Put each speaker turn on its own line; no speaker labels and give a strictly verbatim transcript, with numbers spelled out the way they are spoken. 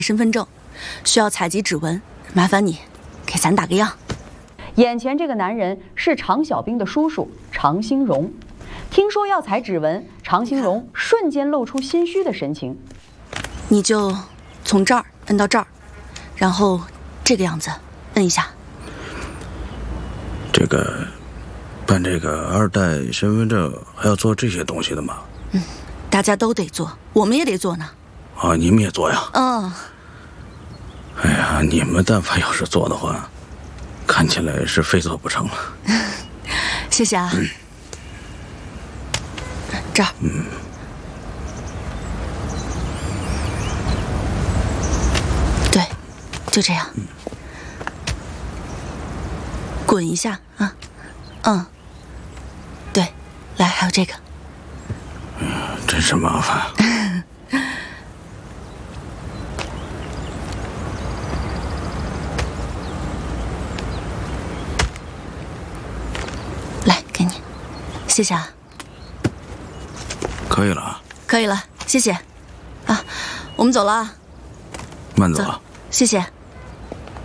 身份证，需要采集指纹，麻烦你给咱打个样。
眼前这个男人是常小兵的叔叔常兴荣。听说要采指纹，常兴荣瞬间露出心虚的神情。
你就从这儿摁到这儿，然后这个样子摁一下。
这个办这个二代身份证还要做这些东西的吗？
嗯，大家都得做，我们也得做呢。
啊，你们也做呀？
嗯。
哎呀，你们但凡要是做的话，看起来是非做不成了。
谢谢啊。嗯、这儿。
嗯。
对，就这样。嗯、滚一下啊。嗯。对，来，还有这个。
嗯，真是麻烦。
来，给你，谢谢啊。
可以了啊。
可以了，谢谢。啊，我们走了啊。
慢走啊。
谢谢。